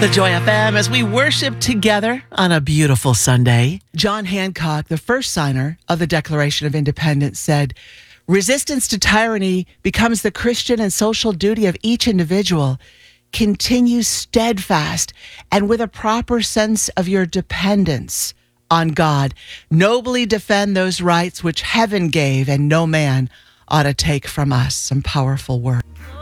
The Joy FM as we worship together on a beautiful Sunday. John Hancock, the first signer of the Declaration of Independence, said, "Resistance to tyranny becomes the Christian and social duty of each individual. Continue steadfast and with a proper sense of your dependence on God. Nobly defend those rights which heaven gave and no man ought to take from us." Some powerful words.